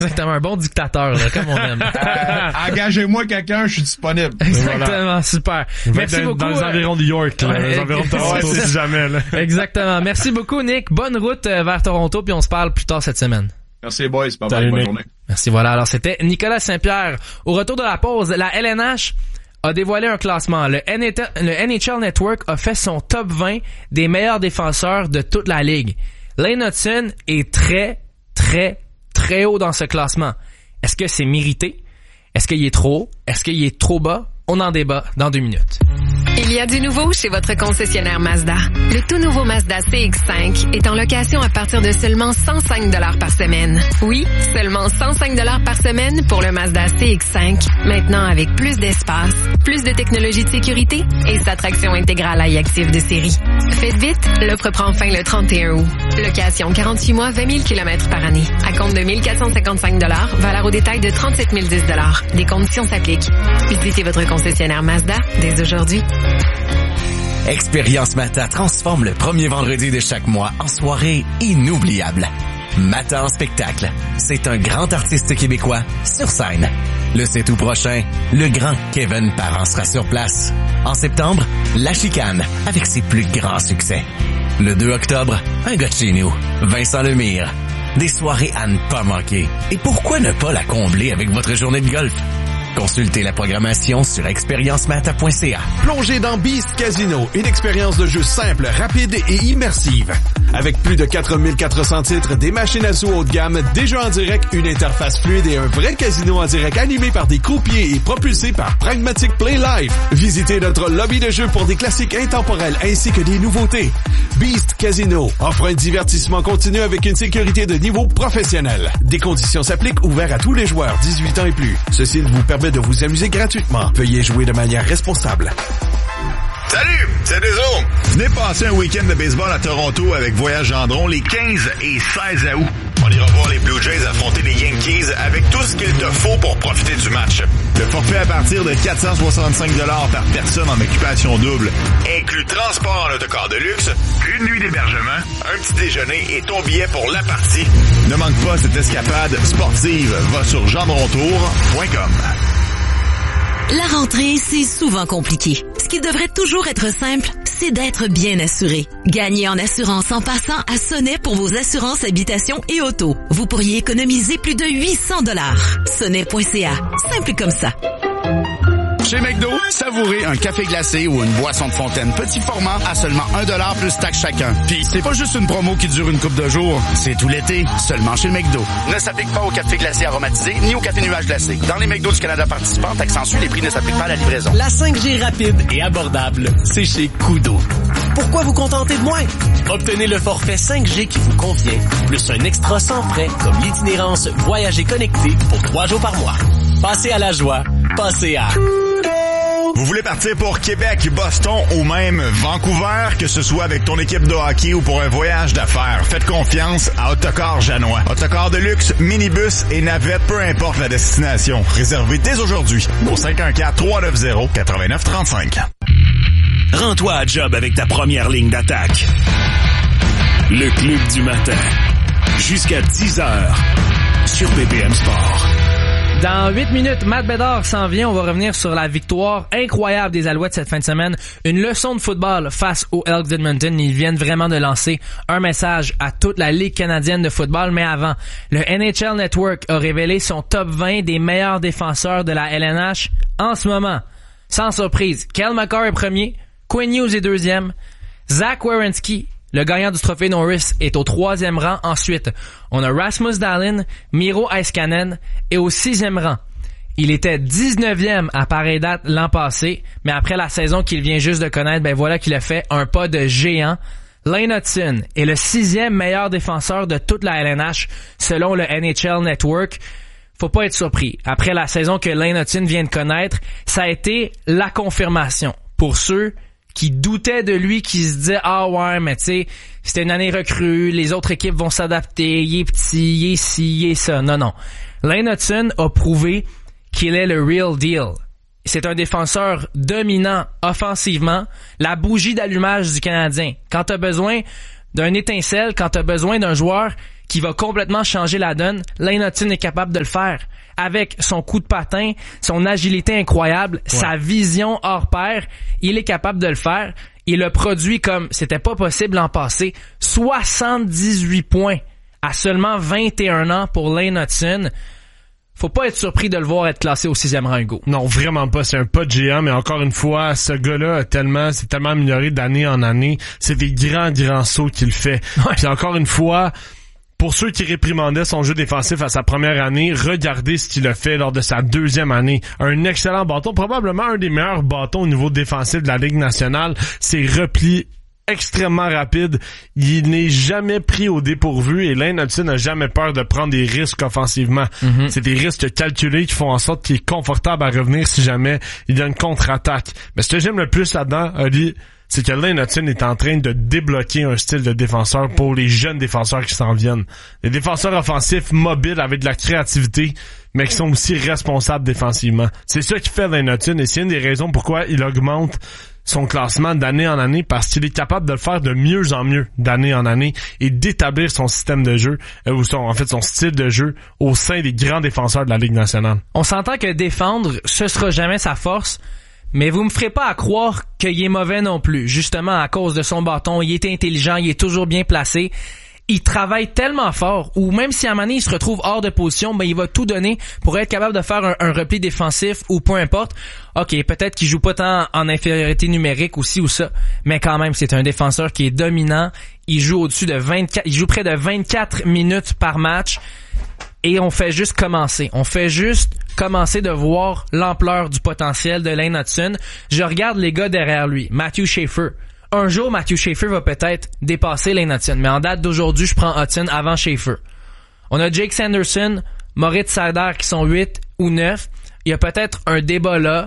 Exactement, un bon dictateur, là, comme on aime. Engagez-moi quelqu'un, je suis disponible. Exactement, voilà. super. Merci beaucoup. Dans les environs de York, là, les environs de Toronto, si jamais, là. Exactement. Merci beaucoup, Nick. Bonne route vers Toronto, puis on se parle plus tard cette semaine. Merci, boys. Bye-bye. Bonne journée. Merci, voilà. Alors, c'était Nicolas Saint-Pierre. Au retour de la pause, la LNH a dévoilé un classement. Le NHL Network a fait son top 20 des meilleurs défenseurs de toute la ligue. Lane Hutson est très, très, très haut dans ce classement. Est-ce que c'est mérité? Est-ce qu'il est trop haut? Est-ce qu'il est trop bas? On en débat dans 2 minutes. Il y a du nouveau chez votre concessionnaire Mazda. Le tout nouveau Mazda CX-5 est en location à partir de seulement 105 $ par semaine. Oui, seulement 105 $ par semaine pour le Mazda CX-5. Maintenant avec plus d'espace, plus de technologie de sécurité et sa traction intégrale iActive de série. Faites vite, l'offre prend fin le 31 août. Location 48 mois, 20 000 km par année. À compte de 1 455 $, valeur au détail de 37 010 $. Des conditions s'appliquent. Visitez votre concessionnaire Mazda dès aujourd'hui. Expérience Mata transforme le premier vendredi de chaque mois en soirée inoubliable. Mata en spectacle. C'est un grand artiste québécois sur scène. Le 7 août prochain, le grand Kevin Parent sera sur place. En septembre, La Chicane avec ses plus grands succès. Le 2 octobre, un gars de chez nous, Vincent Lemire. Des soirées à ne pas manquer. Et pourquoi ne pas la combler avec votre journée de golf? Consultez la programmation sur expériencemata.ca. Plongez dans Beast Casino, une expérience de jeu simple, rapide et immersive. Avec plus de 4400 titres, des machines à sous haut de gamme, des jeux en direct, une interface fluide et un vrai casino en direct animé par des croupiers et propulsé par Pragmatic Play Live. Visitez notre lobby de jeux pour des classiques intemporels ainsi que des nouveautés. Beast Casino offre un divertissement continu avec une sécurité de niveau professionnel. Des conditions s'appliquent, ouverts à tous les joueurs 18 ans et plus. Ceci vous permet de vous amuser gratuitement. Veuillez jouer de manière responsable. Salut, c'est Deso. Venez passer un week-end de baseball à Toronto avec Voyage Gendron les 15 et 16 août. On ira voir les Blue Jays affronter les Yankees avec tout ce qu'il te faut pour profiter du match. Le forfait à partir de 465 $ par personne en occupation double inclut transport en autocar de luxe, une nuit d'hébergement, un petit déjeuner et ton billet pour la partie. Ne manque pas cette escapade sportive. Va sur gendrontour.com. La rentrée, c'est souvent compliqué. Ce qui devrait toujours être simple, c'est d'être bien assuré. Gagnez en assurance en passant à Sonnet pour vos assurances habitation et auto. Vous pourriez économiser plus de 800 $. Sonnet.ca. Simple comme ça. Chez McDo, savourez un café glacé ou une boisson de fontaine petit format à seulement 1 $ plus taxe chacun. Puis c'est pas juste une promo qui dure une couple de jours, c'est tout l'été, seulement chez McDo. Ne s'applique pas au café glacé aromatisé ni au café nuage glacé. Dans les McDo du Canada participants, taxe en les prix ne s'appliquent pas à la livraison. La 5G rapide et abordable, c'est chez Koodo. Pourquoi vous contenter de moins? Obtenez le forfait 5G qui vous convient, plus un extra sans frais comme l'itinérance Voyager connecté pour 3 jours par mois. Passez à la joie, passez à... Vous voulez partir pour Québec, Boston ou même Vancouver, que ce soit avec ton équipe de hockey ou pour un voyage d'affaires, faites confiance à Autocar Janois. Autocar de luxe, minibus et navette, peu importe la destination. Réservez dès aujourd'hui au 514-390-8935. Rends-toi à job avec ta première ligne d'attaque. Le Club du matin. Jusqu'à 10h sur BPM Sport. Dans 8 minutes, Matt Bédard s'en vient. On va revenir sur la victoire incroyable des Alouettes cette fin de semaine. Une leçon de football face aux Elks d'Edmonton. Ils viennent vraiment de lancer un message à toute la Ligue canadienne de football. Mais avant, le NHL Network a révélé son top 20 des meilleurs défenseurs de la LNH en ce moment. Sans surprise, Cale Makar est premier, Quinn Hughes est deuxième, Zach Werenski, le gagnant du trophée Norris, est au 3e rang. Ensuite, on a Rasmus Dahlin, Miro Heiskanen et au 6e rang. Il était 19e à pareille date l'an passé, mais après la saison qu'il vient juste de connaître, ben voilà qu'il a fait un pas de géant. Lane Hutson est le 6e meilleur défenseur de toute la LNH selon le NHL Network. Faut pas être surpris. Après la saison que Lane Hutson vient de connaître, ça a été la confirmation pour ceux qui doutait de lui, qui se disait « Ah ouais, mais tu sais, c'était une année recrue, les autres équipes vont s'adapter, il est petit, il est ci, il est ça. » Non, non. Lane Hutson a prouvé qu'il est le real deal. C'est un défenseur dominant offensivement, la bougie d'allumage du Canadien. Quand t'as besoin d'un étincelle, quand t'as besoin d'un joueur qui va complètement changer la donne, Lane Hutson est capable de le faire. Avec son coup de patin, son agilité incroyable, sa vision hors pair, il est capable de le faire. Il le produit comme c'était pas possible l'an passé. 78 points à seulement 21 ans pour Lane Hutson. Faut pas être surpris de le voir être classé au 6e rang, Hugo. Non, vraiment pas. C'est un pas de géant, mais encore une fois, ce gars-là s'est tellement amélioré d'année en année. C'est des grands sauts qu'il fait. Ouais. Puis encore une fois, pour ceux qui réprimandaient son jeu défensif à sa première année, regardez ce qu'il a fait lors de sa deuxième année. Un excellent bâton, probablement un des meilleurs bâtons au niveau défensif de la Ligue nationale. Ses replis extrêmement rapide, il n'est jamais pris au dépourvu et Lane Hutson n'a jamais peur de prendre des risques offensivement. C'est des risques calculés qui font en sorte qu'il est confortable à revenir si jamais il y a une contre-attaque. Mais ce que j'aime le plus là-dedans, Ali, c'est que Lane Hutson est en train de débloquer un style de défenseur pour les jeunes défenseurs qui s'en viennent. Les défenseurs offensifs mobiles avec de la créativité, mais qui sont aussi responsables défensivement. C'est ça qui fait Lane Hutson et c'est une des raisons pourquoi il augmente son classement d'année en année, parce qu'il est capable de le faire de mieux en mieux d'année en année et d'établir son système de jeu, son style de jeu au sein des grands défenseurs de la Ligue nationale. On s'entend que défendre, ce sera jamais sa force, mais vous me ferez pas à croire qu'il est mauvais non plus. Justement, à cause de son bâton, il est intelligent, il est toujours bien placé. Il travaille tellement fort, ou même si à un moment donné, il se retrouve hors de position, ben il va tout donner pour être capable de faire un repli défensif ou peu importe. OK, peut-être qu'il joue pas tant en infériorité numérique ou ci ou ça, mais quand même, c'est un défenseur qui est dominant. Il joue il joue près de 24 minutes par match. Et on fait juste commencer. On fait juste commencer de voir l'ampleur du potentiel de Lane Hutson. Je regarde les gars derrière lui. Matthew Schaefer. Un jour, Matthew Schaefer va peut-être dépasser Lane Hutson. Mais en date d'aujourd'hui, je prends Hutson avant Schaefer. On a Jake Sanderson, Moritz Seider qui sont 8 ou 9. Il y a peut-être un débat là.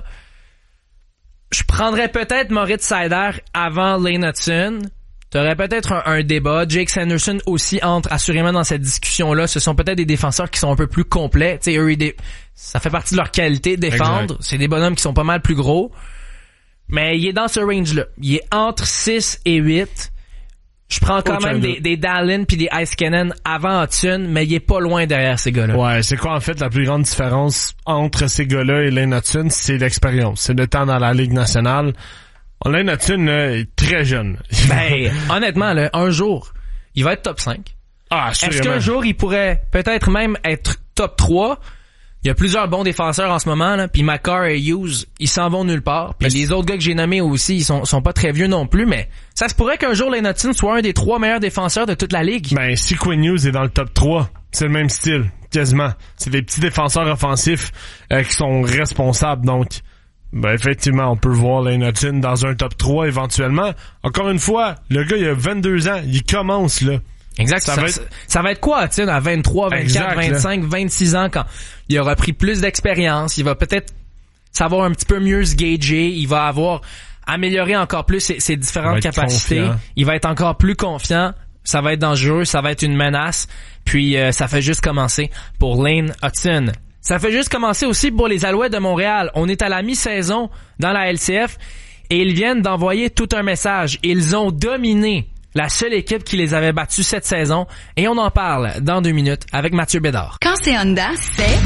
Je prendrais peut-être Moritz Seider avant Lane Hutson. T'aurais peut-être un débat. Jake Sanderson aussi entre assurément dans cette discussion-là. Ce sont peut-être des défenseurs qui sont un peu plus complets. Tu sais, eux, ça fait partie de leur qualité, défendre. Exact. C'est des bonhommes qui sont pas mal plus gros. Mais il est dans ce range-là. Il est entre 6 et 8. Je prends quand même des Dallin puis des Heiskanen avant Hutson, mais il est pas loin derrière ces gars-là. Ouais, c'est quoi en fait la plus grande différence entre ces gars-là et Lane Hutson? C'est l'expérience. C'est le temps dans la Ligue nationale. Lane Hutson est très jeune. Ben, honnêtement, là, un jour, il va être top 5. Ah, assurément. Est-ce qu'un jour, il pourrait peut-être même être top 3? Il y a plusieurs bons défenseurs en ce moment, là, puis McCarr et Hughes, ils s'en vont nulle part. Puis les autres gars que j'ai nommés aussi, ils sont pas très vieux non plus, mais ça se pourrait qu'un jour Lane Hutson soit un des 3 meilleurs défenseurs de toute la ligue. Ben, si Quinn Hughes est dans le top 3, c'est le même style, quasiment. C'est des petits défenseurs offensifs qui sont responsables, donc... Ben, effectivement, on peut voir Lane Hutson dans un top 3 éventuellement. Encore une fois, le gars, il a 22 ans. Il commence, là. Exact. Ça va être quoi, Hutson, à 23, 24, exact, 25, là. 26 ans, quand il aura pris plus d'expérience. Il va peut-être savoir un petit peu mieux se gager. Il va avoir amélioré encore plus ses différentes capacités. Confiant. Il va être encore plus confiant. Ça va être dangereux. Ça va être une menace. Puis, ça fait juste commencer pour Lane Hutson. Ça fait juste commencer aussi pour les Alouettes de Montréal. On est à la mi-saison dans la LCF et ils viennent d'envoyer tout un message. Ils ont dominé la seule équipe qui les avait battus cette saison et on en parle dans 2 minutes avec Mathieu Bédard. Quand c'est Honda, c'est...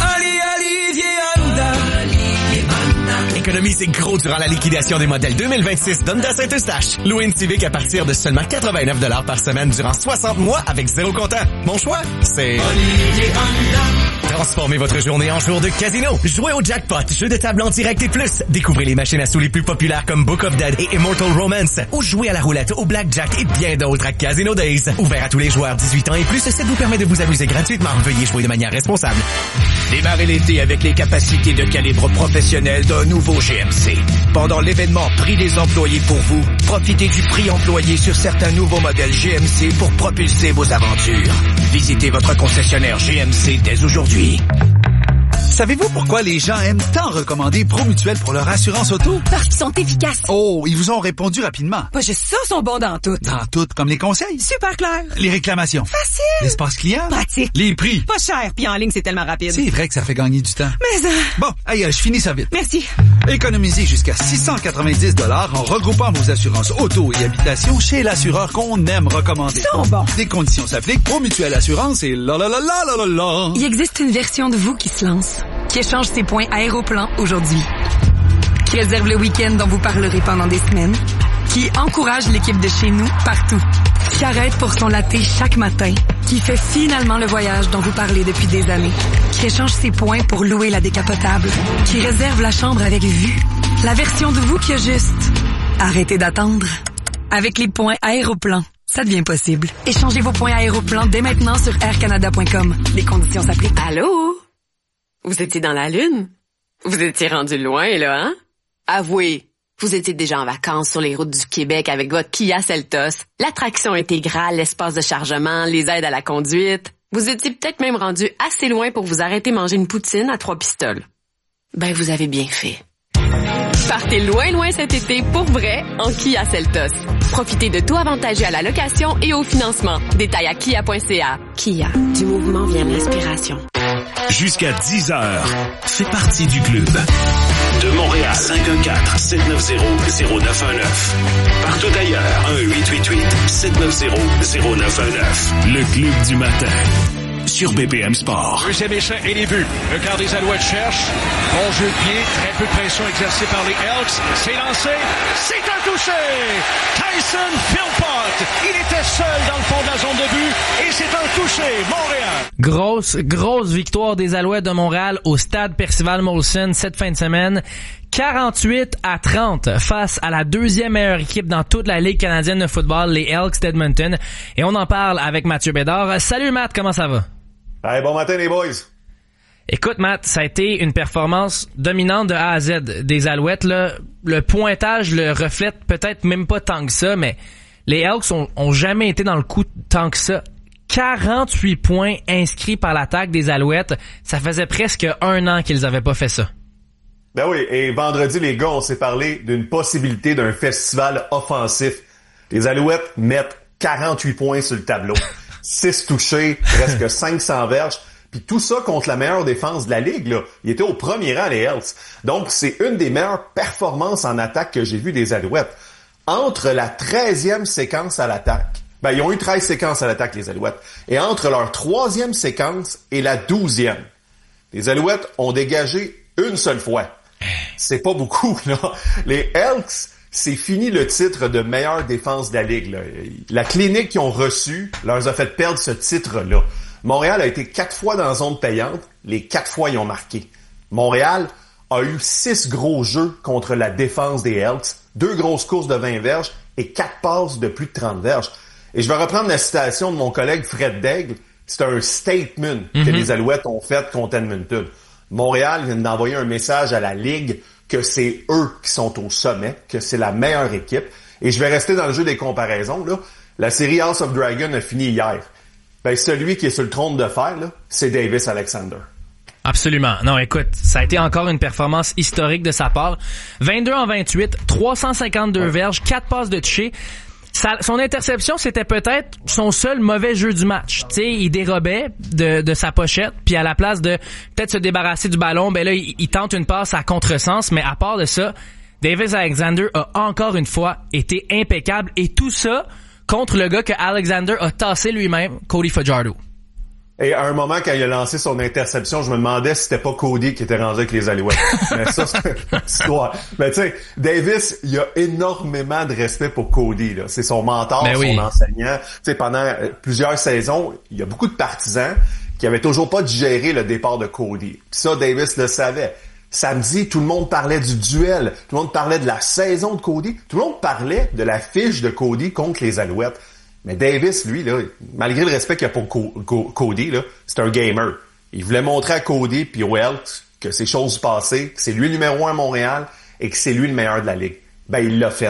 Honda. Économisez gros durant la liquidation des modèles 2026 d'Honda Saint-Eustache. Louez une Civic à partir de seulement 89 $ par semaine durant 60 mois avec 0 comptant. Mon choix, c'est... Olivier Honda. Transformez votre journée en jour de casino. Jouez au jackpot, jeu de table en direct et plus. Découvrez les machines à sous les plus populaires comme Book of Dead et Immortal Romance. Ou jouez à la roulette, au blackjack et bien d'autres à Casino Days. Ouvert à tous les joueurs 18 ans et plus, ça vous permet de vous amuser gratuitement. Veuillez jouer de manière responsable. Démarrez l'été avec les capacités de calibre professionnel d'un nouveau GMC. Pendant l'événement Prix des employés pour vous, profitez du prix employé sur certains nouveaux modèles GMC pour propulser vos aventures. Visitez votre concessionnaire GMC dès aujourd'hui. Savez-vous pourquoi les gens aiment tant recommander Promutuel pour leur assurance auto? Parce qu'ils sont efficaces. Oh, ils vous ont répondu rapidement. Pas juste ça, sont bons dans tout. Dans tout, comme les conseils. Super clair. Les réclamations. Facile. L'espace client. Pratique. Les prix. Pas cher, puis en ligne, c'est tellement rapide. C'est vrai que ça fait gagner du temps. Mais Bon, hey, je finis ça vite. Merci. Économisez jusqu'à 690 $ en regroupant vos assurances auto et habitation chez l'assureur qu'on aime recommander. Ils sont bons. Des conditions s'appliquent. Promutuel Assurance et la. Il existe une version de vous qui se lance, qui échange ses points Aéroplan aujourd'hui, qui réserve le week-end dont vous parlerez pendant des semaines, qui encourage l'équipe de chez nous partout, qui arrête pour son latte chaque matin, qui fait finalement le voyage dont vous parlez depuis des années, qui échange ses points pour louer la décapotable, qui réserve la chambre avec vue, la version de vous qui a juste arrêtez d'attendre. Avec les points Aéroplan, ça devient possible. Échangez vos points Aéroplan dès maintenant sur aircanada.com. Les conditions s'appliquent. Allô? Vous étiez dans la Lune? Vous étiez rendu loin, là, hein? Avouez, vous étiez déjà en vacances sur les routes du Québec avec votre Kia Seltos, l'attraction intégrale, l'espace de chargement, les aides à la conduite. Vous étiez peut-être même rendu assez loin pour vous arrêter manger une poutine à 3 pistoles. Ben, vous avez bien fait. Partez loin cet été pour vrai en Kia Seltos. Profitez de taux avantageux à la location et au financement. Détails à kia.ca. Kia, du mouvement vient l'inspiration. Jusqu'à 10h, fais partie du club. De Montréal, 514-790-0919. Partout ailleurs, 1-888-790-0919. Le club du matin. Sur BPM Sport. Deuxième essai et les buts. Le quart des Alouettes cherche. Bon jeu de pied. Très peu de pression exercée par les Elks. C'est lancé. C'est un touché. Tyson Philpott. Il était seul dans le fond de la zone de but. Et c'est un touché. Montréal. Grosse victoire des Alouettes de Montréal au stade Percival Molson cette fin de semaine. 48-30 face à la deuxième meilleure équipe dans toute la Ligue canadienne de football, les Elks d'Edmonton. Et on en parle avec Mathieu Bédard. Salut Matt, comment ça va? Hey, bon matin les boys. Écoute Matt, ça a été une performance dominante de A à Z des Alouettes. Là. Le pointage le reflète peut-être même pas tant que ça, mais les Elks ont jamais été dans le coup tant que ça. 48 points inscrits par l'attaque des Alouettes. Ça faisait presque 1 an qu'ils avaient pas fait ça. Ben oui, et vendredi, les gars, on s'est parlé d'une possibilité d'un festival offensif. Les Alouettes mettent 48 points sur le tableau. 6 touchés, presque 500 verges. Puis tout ça contre la meilleure défense de la Ligue, là. Il était au premier rang, les Elks. Donc, c'est une des meilleures performances en attaque que j'ai vues des Alouettes. Entre la 13e séquence à l'attaque, ben, ils ont eu 13 séquences à l'attaque, les Alouettes. Et entre leur 3e séquence et la 12e, les Alouettes ont dégagé une seule fois. C'est pas beaucoup, là. Les Elks, c'est fini le titre de meilleure défense de la Ligue, là. La clinique qu'ils ont reçue leur a fait perdre ce titre-là. Montréal a été 4 fois dans la zone payante. Les 4 fois, ils ont marqué. Montréal a eu 6 gros jeux contre la défense des Elks, 2 grosses courses de 20 verges et 4 passes de plus de 30 verges. Et je vais reprendre la citation de mon collègue Fred Daigle. C'est un statement que les Alouettes ont fait contre Edmonton. Montréal vient d'envoyer un message à la Ligue que c'est eux qui sont au sommet, que c'est la meilleure équipe. Et je vais rester dans le jeu des comparaisons, là. La série House of Dragon a fini hier. Ben, celui qui est sur le trône de fer, là, c'est Davis Alexander. Absolument. Non, écoute, ça a été encore une performance historique de sa part. 22 en 28, 352 verges, 4 passes de toucher. Son interception, c'était peut-être son seul mauvais jeu du match. Tu sais, il dérobait de sa pochette, puis à la place de peut-être se débarrasser du ballon, ben là, il tente une passe à contresens, mais à part de ça, Davis Alexander a encore une fois été impeccable, et tout ça contre le gars que Alexander a tassé lui-même, Cody Fajardo. Et à un moment, quand il a lancé son interception, je me demandais si c'était pas Cody qui était rendu avec les Alouettes. Mais ça, c'est une histoire. Mais tu sais, Davis, il a énormément de respect pour Cody, là. C'est son mentor, son enseignant. Tu sais, pendant plusieurs saisons, il y a beaucoup de partisans qui avaient toujours pas digéré le départ de Cody. Puis ça, Davis le savait. Samedi, tout le monde parlait du duel. Tout le monde parlait de la saison de Cody. Tout le monde parlait de la fiche de Cody contre les Alouettes. Mais Davis, lui, là, malgré le respect qu'il a pour Cody, là, c'est un gamer. Il voulait montrer à Cody puis aux Elks que c'est chose du passé, que c'est lui le numéro 1 à Montréal et que c'est lui le meilleur de la Ligue. Ben, il l'a fait.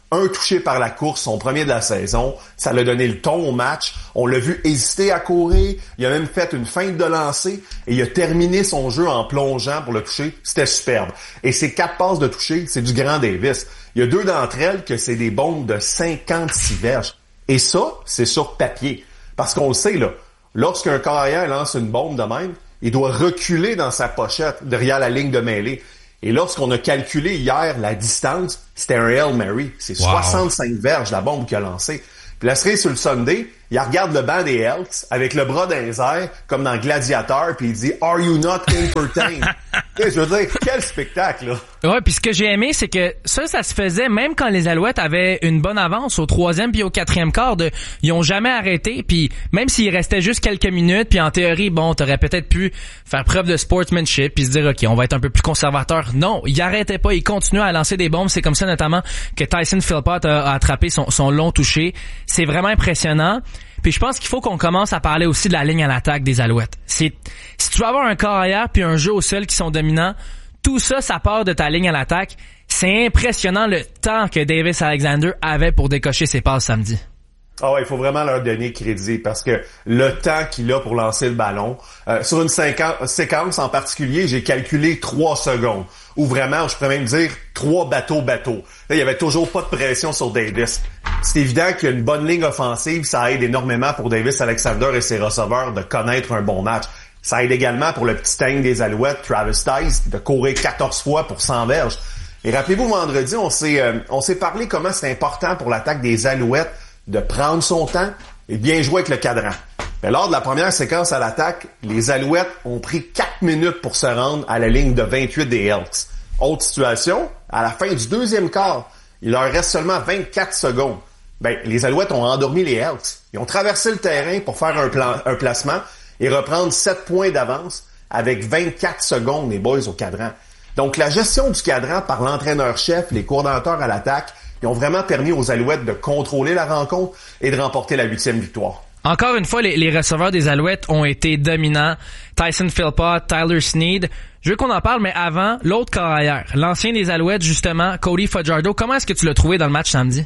Un touché par la course, son premier de la saison. Ça l'a donné le ton au match. On l'a vu hésiter à courir. Il a même fait une feinte de lancer et il a terminé son jeu en plongeant pour le toucher. C'était superbe. Et ces 4 passes de toucher, c'est du grand Davis. Il y a 2 d'entre elles que c'est des bombes de 56 verges. Et ça, c'est sur papier. Parce qu'on le sait, là, lorsqu'un carrière lance une bombe de même, il doit reculer dans sa pochette derrière la ligne de mêlée. Et lorsqu'on a calculé hier la distance, c'était un Hail Mary. C'est 65 verges la bombe qu'il a lancée. Puis la série sur le Sunday, il regarde le banc des Elks avec le bras dans les airs, comme dans Gladiator, puis il dit « Are you not entertained? » Je veux dire, quel spectacle, là! Ouais, puis ce que j'ai aimé, c'est que ça se faisait même quand les Alouettes avaient une bonne avance au 3e puis au 4e quart. Ils ont jamais arrêté, puis même s'il restait juste quelques minutes, puis en théorie, bon, t'aurais peut-être pu faire preuve de sportsmanship puis se dire, OK, on va être un peu plus conservateur. Non, ils arrêtaient pas, ils continuaient à lancer des bombes. C'est comme ça notamment que Tyson Philpott a attrapé son long toucher. C'est vraiment impressionnant. Puis je pense qu'il faut qu'on commence à parler aussi de la ligne à l'attaque des Alouettes. Si tu veux avoir un carrière puis un jeu au sol qui sont dominants, tout ça, ça part de ta ligne à l'attaque. C'est impressionnant le temps que Davis Alexander avait pour décocher ses passes samedi. Ah ouais, il faut vraiment leur donner crédit parce que le temps qu'il a pour lancer le ballon, sur une séquence en particulier, j'ai calculé 3 secondes. Ou vraiment, je pourrais même dire 3 bateaux. Là, il y avait toujours pas de pression sur Davis. C'est évident qu'il y a une bonne ligne offensive, ça aide énormément pour Davis Alexander et ses receveurs de connaître un bon match. Ça aide également pour le petit tank des Alouettes, Travis Tice, de courir 14 fois pour 100 verges. Et rappelez-vous, vendredi, on s'est parlé comment c'est important pour l'attaque des Alouettes de prendre son temps et bien jouer avec le cadran. Mais lors de la première séquence à l'attaque, les Alouettes ont pris 4 minutes pour se rendre à la ligne de 28 des Elks. Autre situation, à la fin du 2e quart, il leur reste seulement 24 secondes. Les Alouettes ont endormi les Elks. Ils ont traversé le terrain pour faire un placement et reprendre 7 points d'avance avec 24 secondes, les boys, au cadran. Donc, la gestion du cadran par l'entraîneur-chef, les coordonnateurs à l'attaque, ils ont vraiment permis aux Alouettes de contrôler la rencontre et de remporter la 8e victoire. Encore une fois, les receveurs des Alouettes ont été dominants. Tyson Philpott, Tyler Snead. Je veux qu'on en parle, mais avant, l'autre carrière, l'ancien des Alouettes, justement, Cody Fajardo. Comment est-ce que tu l'as trouvé dans le match samedi?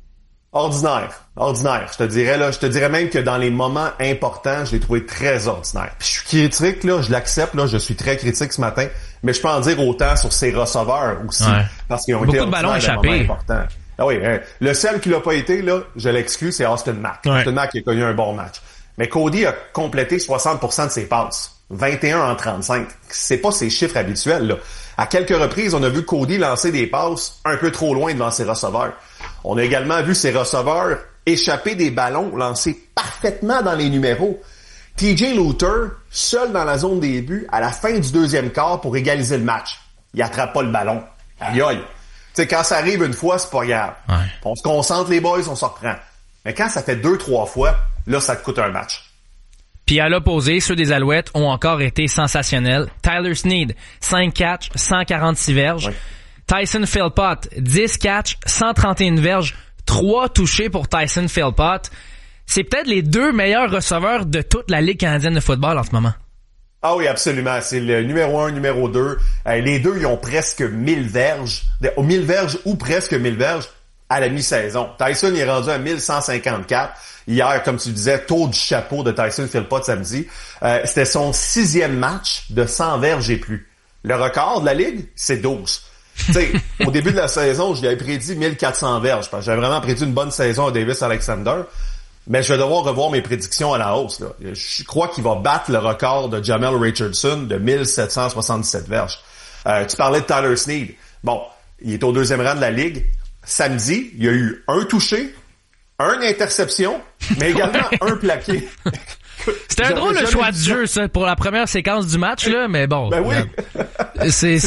Ordinaire. Je te dirais même que dans les moments importants, je l'ai trouvé très ordinaire. Puis je suis critique, là, je l'accepte, là, je suis très critique ce matin, mais je peux en dire autant sur ses receveurs aussi. Ouais. Parce qu'ils ont été beaucoup de ballons échappés. Ah oui, le seul qui l'a pas été, là, je l'exclus, c'est Austin Mack. Ouais. Austin Mack qui a connu un bon match. Mais Cody a complété 60% de ses passes. 21 en 35. C'est pas ses chiffres habituels, là. À quelques reprises, on a vu Cody lancer des passes un peu trop loin devant ses receveurs. On a également vu ses receveurs échapper des ballons lancés parfaitement dans les numéros. TJ Luther, seul dans la zone des buts, à la fin du 2e quart pour égaliser le match. Il attrape pas le ballon. Aïe aïe. Tu sais, quand ça arrive une fois, c'est pas grave. Ouais. On se concentre les boys, on s'en reprend. Mais quand ça fait 2-3 fois, là, ça te coûte un match. Puis à l'opposé, ceux des Alouettes ont encore été sensationnels. Tyler Snead, 5 catchs, 146 verges. Oui. Tyson Philpott, 10 catchs, 131 verges, 3 touchés pour Tyson Philpott. C'est peut-être les 2 meilleurs receveurs de toute la Ligue canadienne de football en ce moment. Ah oui, absolument. C'est le numéro 1, numéro 2. Les deux, ils ont presque 1000 verges. 1000 verges ou presque 1000 verges à la mi-saison. Tyson il est rendu à 1154. Hier, comme tu disais, tour du chapeau de Tyson Philpott samedi. C'était son 6e match de 100 verges et plus. Le record de la Ligue, c'est 12. Tu sais, au début de la saison, je lui avais prédit 1400 verges. Parce que j'avais vraiment prédit une bonne saison à Davis Alexander. Mais je vais devoir revoir mes prédictions à la hausse, là. Je crois qu'il va battre le record de Jamel Richardson de 1777 verges. Tu parlais de Tyler Snead. Bon, il est au 2e rang de la Ligue. Samedi, il y a eu un touché, une interception, mais également un plaqué. C'était un drôle le choix de jeu, ça, pour la première séquence du match, là, mais bon. Ben oui. C'est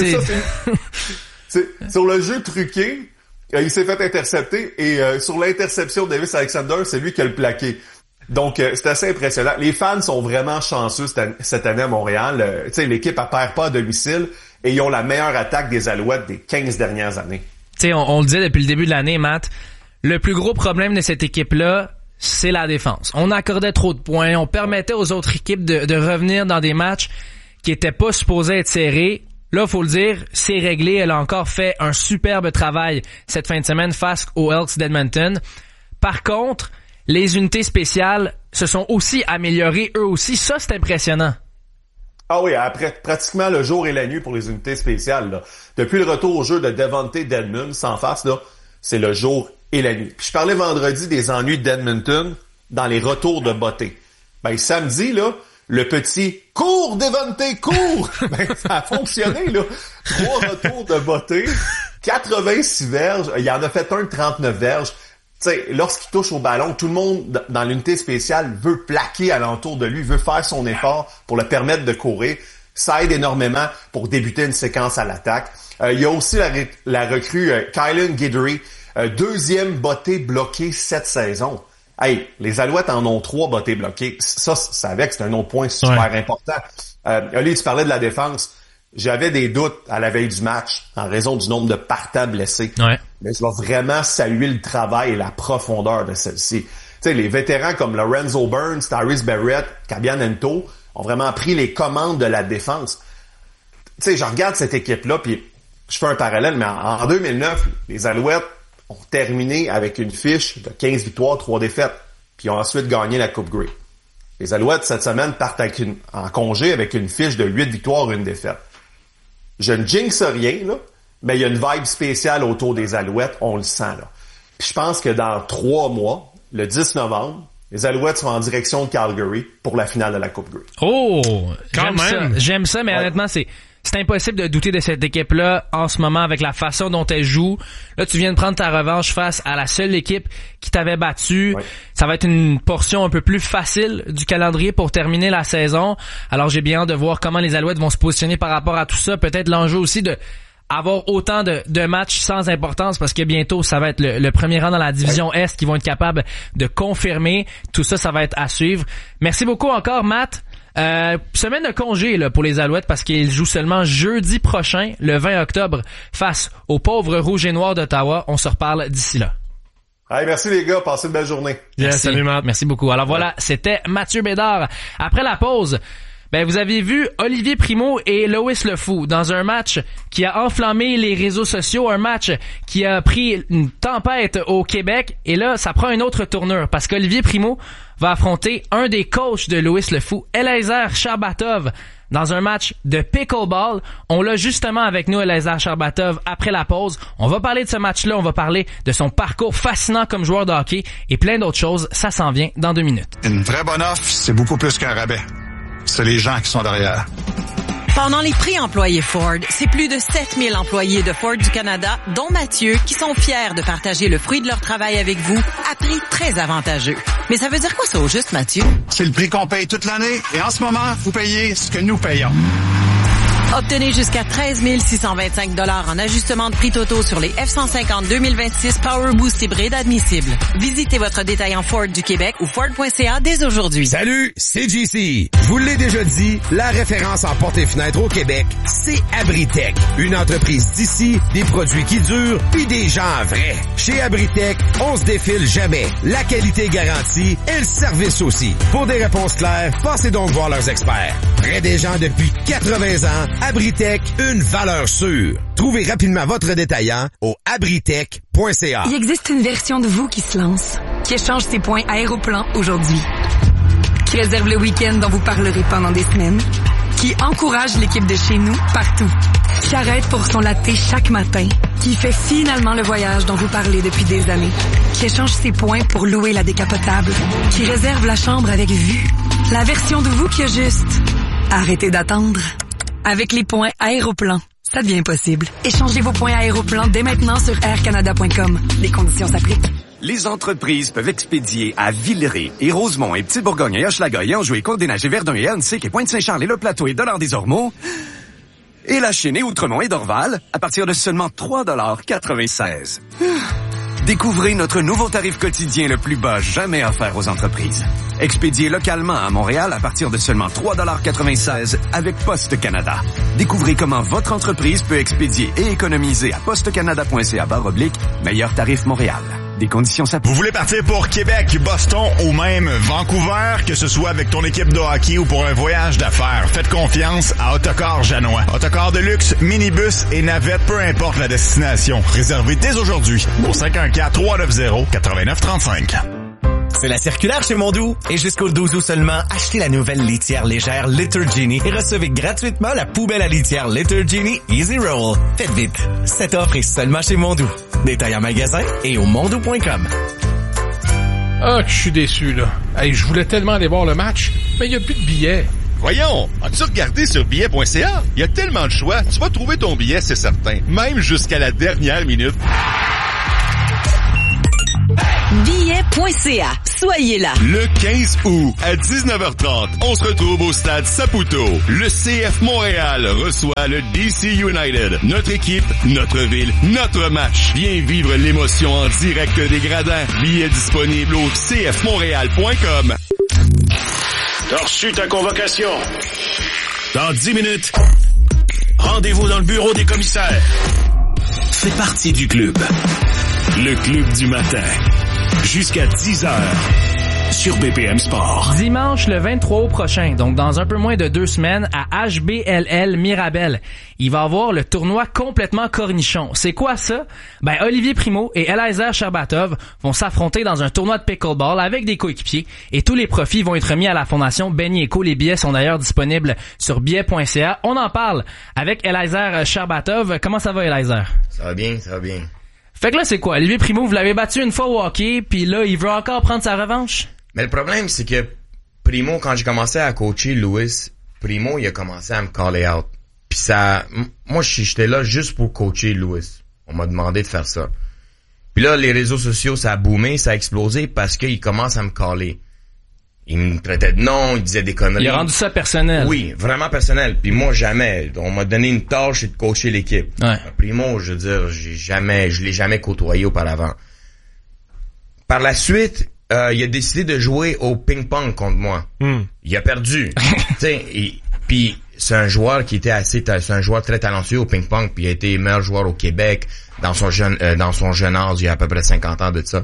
sur le jeu truqué, il s'est fait intercepter et sur l'interception de Davis Alexander, c'est lui qui a le plaqué. Donc, c'est assez impressionnant. Les fans sont vraiment chanceux cette année à Montréal. Tu sais, l'équipe ne perd pas à domicile et ils ont la meilleure attaque des Alouettes des 15 dernières années. Tu sais, on le disait depuis le début de l'année, Matt, le plus gros problème de cette équipe-là, c'est la défense. On accordait trop de points, on permettait aux autres équipes de revenir dans des matchs qui étaient pas supposés être serrés. là, faut le dire, c'est réglé. Elle a encore fait un superbe travail cette fin de semaine face aux Elks d'Edmonton. Par contre, les unités spéciales se sont aussi améliorées eux aussi. Ça, c'est impressionnant. Ah oui, après pratiquement le jour et la nuit pour les unités spéciales. Là. Depuis le retour au jeu de Devontae Dedmon, sans face, là, c'est le jour et la nuit. Puis je parlais vendredi des ennuis d'Edmonton dans les retours de Botté. Ben samedi, là, le petit « Cours, Devontae, cours! » Ben ça a fonctionné, là. 3 retours de Botté, 86 verges. Il en a fait un de 39 verges. Tu sais, lorsqu'il touche au ballon, tout le monde dans l'unité spéciale veut plaquer alentour de lui, veut faire son effort pour le permettre de courir. Ça aide énormément pour débuter une séquence à l'attaque. Il y a aussi la recrue Kylan Guidry, deuxième Botté bloqué cette saison. Hey, les Alouettes en ont 3 Botté bloqués. Ça avec, c'est un autre point super important. Ali, tu parlais de la défense. J'avais des doutes à la veille du match en raison du nombre de partants blessés. Ouais. Mais je vais vraiment saluer le travail et la profondeur de celle-ci. Tu sais, les vétérans comme Lorenzo Burns, Tyrese Barrett, Kabian Ento ont vraiment pris les commandes de la défense. Tu sais, je regarde cette équipe-là, puis je fais un parallèle, mais en 2009, les Alouettes ont terminé avec une fiche de 15 victoires, 3 défaites, puis ont ensuite gagné la Coupe Grey. Les Alouettes, cette semaine, partent en congé avec une fiche de 8 victoires, 1 défaite. Je ne jinxe rien, là, mais il y a une vibe spéciale autour des Alouettes, on le sent, là. Puis je pense que dans 3 mois, le 10 novembre, les Alouettes sont en direction de Calgary pour la finale de la Coupe Grey. Oh! J'aime ça, mais honnêtement, c'est impossible de douter de cette équipe-là en ce moment avec la façon dont elle joue. Là, tu viens de prendre ta revanche face à la seule équipe qui t'avait battu. Ouais. Ça va être une portion un peu plus facile du calendrier pour terminer la saison. Alors, j'ai bien hâte de voir comment les Alouettes vont se positionner par rapport à tout ça. Peut-être l'enjeu aussi de avoir autant de matchs sans importance parce que bientôt, ça va être le premier rang dans la division Est qui vont être capables de confirmer. Tout ça, ça va être à suivre. Merci beaucoup encore, Matt. Semaine de congé là, pour les Alouettes parce qu'ils jouent seulement jeudi prochain, le 20 octobre, face aux pauvres Rouges et Noirs d'Ottawa. On se reparle d'ici là. Hey, merci les gars, passez une belle journée. Merci. Salut Matt. Merci beaucoup. Alors voilà, c'était Mathieu Bédard. Après la pause, vous avez vu Olivier Primo et Lois Le Fou dans un match qui a enflammé les réseaux sociaux, un match qui a pris une tempête au Québec et là, ça prend une autre tournure parce qu'Olivier Primo va affronter un des coachs de Lois Le Fou, Eliezer Sharbatov, dans un match de pickleball. On l'a justement avec nous, Eliezer Sharbatov, après la pause. On va parler de ce match-là, on va parler de son parcours fascinant comme joueur de hockey et plein d'autres choses. Ça s'en vient dans 2 minutes. Une vraie bonne offre, c'est beaucoup plus qu'un rabais. C'est les gens qui sont derrière. Pendant les prix employés Ford, c'est plus de 7000 employés de Ford du Canada, dont Mathieu, qui sont fiers de partager le fruit de leur travail avec vous à prix très avantageux. Mais ça veut dire quoi ça au juste, Mathieu? C'est le prix qu'on paye toute l'année et en ce moment, vous payez ce que nous payons. Obtenez jusqu'à 13 625 $ en ajustement de prix totaux sur les F-150 2026 Power Boost hybride admissibles. Visitez votre détaillant Ford du Québec ou Ford.ca dès aujourd'hui. Salut, c'est JC. Je vous l'ai déjà dit, la référence en portes et fenêtres au Québec, c'est Abritech. Une entreprise d'ici, des produits qui durent, puis des gens vrais. Chez Abritech, on se défile jamais. La qualité garantie et le service aussi. Pour des réponses claires, passez donc voir leurs experts. Près des gens depuis 80 ans, Abritech, une valeur sûre. Trouvez rapidement votre détaillant au abritech.ca. Il existe une version de vous qui se lance, qui échange ses points Aéroplan aujourd'hui, qui réserve le week-end dont vous parlerez pendant des semaines, qui encourage l'équipe de chez nous partout, qui arrête pour son latte chaque matin, qui fait finalement le voyage dont vous parlez depuis des années, qui échange ses points pour louer la décapotable, qui réserve la chambre avec vue. La version de vous qui a juste arrêtez d'attendre. Avec les points Aéroplan, ça devient possible. Échangez vos points Aéroplan dès maintenant sur aircanada.com. Les conditions s'appliquent. Les entreprises peuvent expédier à Villeray et Rosemont et Petite-Bourgogne et Hochelaga et Anjou et Côte-des-Neiges et Verdun et Annecy et Pointe-Saint-Charles et Le Plateau et Dollard-des-Ormeaux et La Chine et Outremont et Dorval à partir de seulement 3,96 $. Découvrez notre nouveau tarif quotidien le plus bas jamais offert aux entreprises. Expédié localement à Montréal à partir de seulement 3,96 $ avec Poste Canada. Découvrez comment votre entreprise peut expédier et économiser à postecanada.ca/meilleur tarif Montréal. Des conditions s'appliquent. Vous voulez partir pour Québec, Boston ou même Vancouver, que ce soit avec ton équipe de hockey ou pour un voyage d'affaires, faites confiance à Autocar Janois. Autocar de luxe, minibus et navette, peu importe la destination. Réservez dès aujourd'hui au 514-390-8935. C'est la circulaire chez Mondou. Et jusqu'au 12 août seulement, achetez la nouvelle litière légère Litter Genie et recevez gratuitement la poubelle à litière Litter Genie Easy Roll. Faites vite. Cette offre est seulement chez Mondou. Détail en magasin et au mondou.com. Ah, que je suis déçu, là. Hey, je voulais tellement aller voir le match, mais il n'y a plus de billets. Voyons, as-tu regardé sur billet.ca? Il y a tellement de choix, tu vas trouver ton billet, c'est certain. Même jusqu'à la dernière minute. Billet.ca. Soyez là. Le 15 août à 19h30, on se retrouve au stade Saputo. Le CF Montréal reçoit le DC United. Notre équipe, notre ville, notre match. Viens vivre l'émotion en direct des gradins. Billets disponibles au cfmontréal.com. T'as reçu ta convocation. Dans 10 minutes, rendez-vous dans le bureau des commissaires. Fais partie du club. Le club du matin. Jusqu'à 10h sur BPM Sport. Dimanche le 23 août prochain, donc dans un peu moins de 2 semaines, à HBLL Mirabel, il va y avoir le tournoi complètement cornichon. C'est quoi ça? Ben, Olivier Primo et Eliezer Sherbatov vont s'affronter dans un tournoi de pickleball avec des coéquipiers et tous les profits vont être remis à la fondation Benny Eco. Les billets sont d'ailleurs disponibles sur billet.ca. On en parle avec Eliezer Sherbatov. Comment ça va, Eliezer? Ça va bien, ça va bien. Fait que là, c'est quoi? Olivier Primo, vous l'avez battu une fois au hockey, puis là, il veut encore prendre sa revanche? Mais le problème, c'est que Primo, quand j'ai commencé à coacher Louis, Primo, il a commencé à me caller out. Puis ça, moi, j'étais là juste pour coacher Louis. On m'a demandé de faire ça. Puis là, les réseaux sociaux, ça a boomé, ça a explosé parce qu'il commence à me caller. Il me traitait de non, il disait des conneries. Il a rendu ça personnel. Oui, vraiment personnel. Puis moi, jamais. On m'a donné une tâche, c'est de coacher l'équipe. Ouais. Primo, je veux dire, je l'ai jamais côtoyé auparavant. Par la suite, il a décidé de jouer au ping-pong contre moi. Il a perdu. Puis c'est un joueur qui était c'est un joueur très talentueux au ping-pong, puis il a été meilleur joueur au Québec dans son jeune âge, il y a à peu près 50 ans de ça.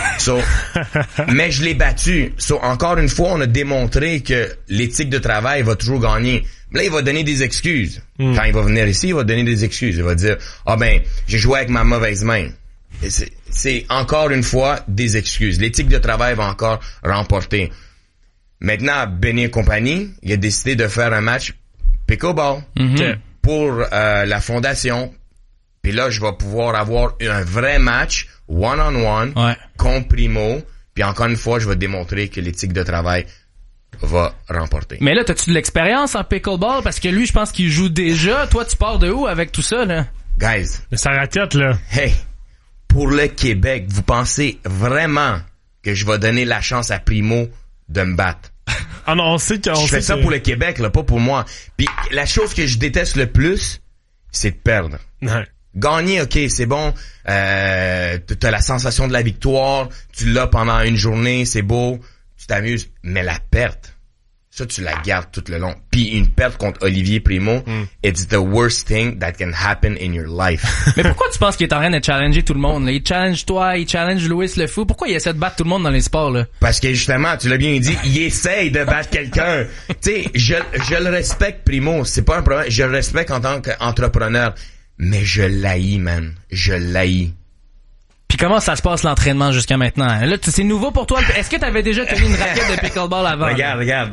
Mais je l'ai battu. Encore une fois, on a démontré que l'éthique de travail va toujours gagner. Là, il va donner des excuses. Quand il va venir ici, il va donner des excuses. Il va dire, j'ai joué avec ma mauvaise main. Et c'est encore une fois des excuses. L'éthique de travail va encore remporter. Maintenant, Benny et compagnie, il a décidé de faire un match pickleball pour la fondation. Puis là, je vais pouvoir avoir un vrai match one-on-one contre Primo. Puis encore une fois, je vais démontrer que l'éthique de travail va remporter. Mais là, t'as-tu de l'expérience en pickleball? Parce que lui, je pense qu'il joue déjà. Toi, tu pars de où avec tout ça, là? Guys. Mais sa raquette, là. Hey, pour le Québec, vous pensez vraiment que je vais donner la chance à Primo de me battre? Ah non, on sait qu'on Je fais ça pour le Québec, là, pas pour moi. Puis la chose que je déteste le plus, c'est de perdre. Ouais. Gagner, ok, c'est bon. T'as la sensation de la victoire. Tu l'as pendant une journée, c'est beau. Tu t'amuses. Mais la perte, ça, tu la gardes tout le long. Puis une perte contre Olivier Primo, it's the worst thing that can happen in your life. Mais pourquoi tu penses qu'il est en train de challenger tout le monde, là? Il challenge toi, il challenge Louis le fou. Pourquoi il essaie de battre tout le monde dans les sports, là? Parce que justement, tu l'as bien dit, il essaye de battre quelqu'un. Tu sais, je le respecte, Primo. C'est pas un problème. Je le respecte en tant qu'entrepreneur. Mais je l'haïs, man. Je l'haïs. Puis comment ça se passe l'entraînement jusqu'à maintenant? Là, c'est nouveau pour toi. Est-ce que t'avais déjà tenu une raquette de pickleball avant? Regarde.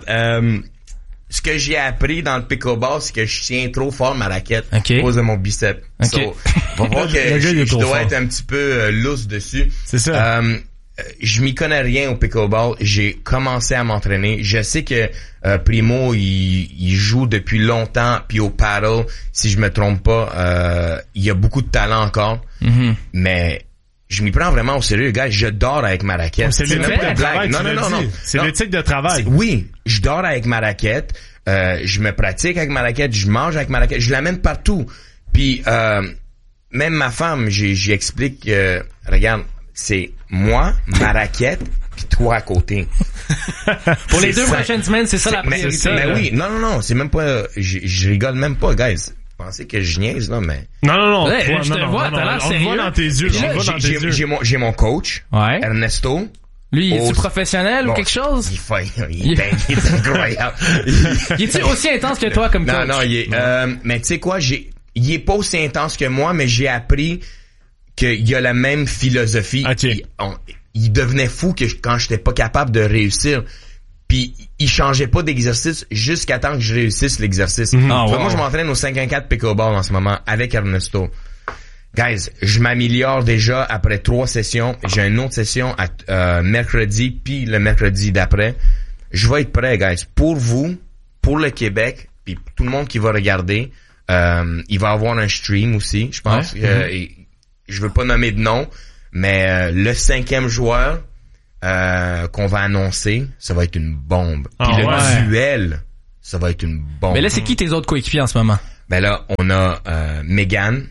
Ce que j'ai appris dans le pickleball, c'est que je tiens trop fort ma raquette à cause de mon biceps. Okay. Va voir que je dois être un petit peu lousse dessus. C'est ça. Je m'y connais rien au pickleball. J'ai commencé à m'entraîner. Je sais que Primo, il joue depuis longtemps. Puis au paddle, si je me trompe pas, il y a beaucoup de talent encore. Mais je m'y prends vraiment au sérieux, gars. Je dors avec ma raquette. C'est l'éthique de travail. Non. C'est l'éthique de travail. Oui, je dors avec ma raquette. Je me pratique avec ma raquette. Je mange avec ma raquette. Je l'amène partout. Puis même ma femme, j'y explique. Regarde, c'est moi, ma raquette, puis toi à côté. Pour les 2 prochaines semaines, c'est ça la priorité. Mais oui, non, c'est même pas. Je rigole même pas, guys. pensez que je niaise, là, mais... Non. Ouais, toi, je te vois, t'as l'air on le sérieux. voit dans tes yeux. Puis On là, le voit dans tes yeux. j'ai mon coach, Ouais. Ernesto. Lui, est-il professionnel ou quelque chose? Il est incroyable. Il est-il aussi intense que toi comme coach? Non, il est... mais tu sais quoi, il est pas aussi intense que moi, mais j'ai appris qu'il a la même philosophie. Okay. Il devenait fou que quand j'étais pas capable de réussir. Puis il changeait pas d'exercice jusqu'à temps que je réussisse l'exercice. Moi, je m'entraîne au 5-1-4 pickleball en ce moment avec Ernesto. Guys, je m'améliore déjà après 3 sessions. J'ai une autre session mercredi, puis le mercredi d'après. Je vais être prêt, guys. Pour vous, pour le Québec, puis tout le monde qui va regarder, il va avoir un stream aussi, je pense. Je veux pas nommer de nom, mais le 5e joueur qu'on va annoncer, ça va être une bombe. Puis le duel, ça va être une bombe. Mais là, c'est qui tes autres coéquipiers en ce moment? Ben là, on a Megan.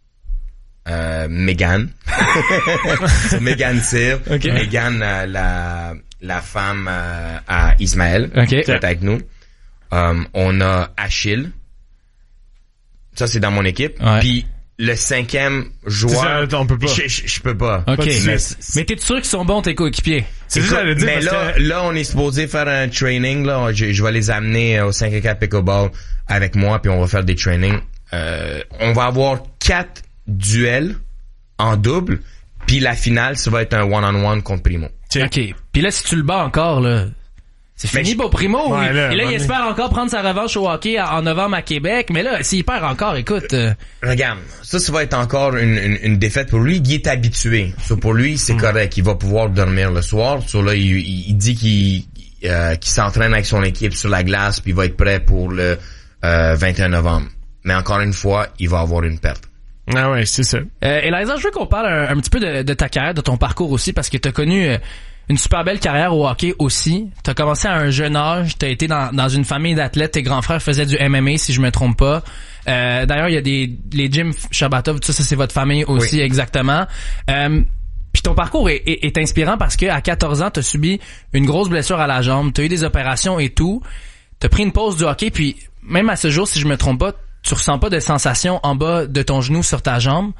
Megan Cyr. Okay. Megan, la femme à Ismaël, qui est avec nous. On a Achille. Ça, c'est dans mon équipe. Puis le 5e joueur, on peut pas. Je peux pas. OK. Mais t'es sûr qu'ils sont bons, tes coéquipiers? C'est ça, j'allais dire. Mais là, on est supposé faire un training, là. Je vais les amener au 5-4 pickleball avec moi, puis on va faire des trainings. On va avoir 4 duels en double, puis la finale, ça va être un one-on-one contre Primo. OK. Puis là, si tu le bats encore, là, c'est fini pour Primo. Ouais, et là, il espère encore prendre sa revanche au hockey en novembre à Québec. Mais là, s'il perd encore, écoute... Regarde, ça va être encore une défaite pour lui. Il est habitué. So, pour lui, c'est correct. Il va pouvoir dormir le soir. So, là, il dit qu'il s'entraîne avec son équipe sur la glace, puis il va être prêt pour le 21 novembre. Mais encore une fois, il va avoir une perte. Ah ouais, c'est ça. Eliza, je veux qu'on parle un petit peu de ta carrière, de ton parcours aussi, parce que t'as connu une super belle carrière au hockey aussi. T'as commencé à un jeune âge, t'as été dans une famille d'athlètes, tes grands frères faisaient du MMA, si je me trompe pas. D'ailleurs, il y a les Jim Shabatov, tout ça c'est votre famille aussi, oui. Exactement. Puis ton parcours est inspirant parce que à 14 ans, t'as subi une grosse blessure à la jambe, t'as eu des opérations et tout. T'as pris une pause du hockey, puis même à ce jour, si je me trompe pas, tu ressens pas de sensation en bas de ton genou sur ta jambe.